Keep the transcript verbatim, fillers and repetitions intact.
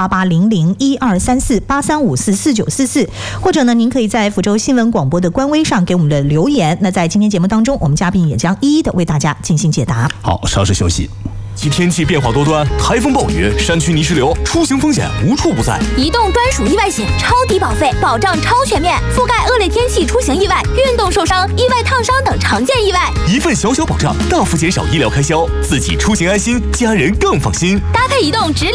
八八零零一二三四八三五四四九四四，或者呢，您可以在福州新闻广播的官微上给我们的留言。那在今天节目当中，我们嘉宾也将一一的为大家进行解答。 好，稍事休息。 其天气变化多端，台风暴雨、山区泥石流，出行风险无处不在。 移动专属意外险，超低保费，保障超全面，覆盖恶劣天气出行意外、运动受伤、意外烫伤等常见意外。 一份小小保障，大幅减少医疗开销，自己出行安心，家人更放心。 搭配移动直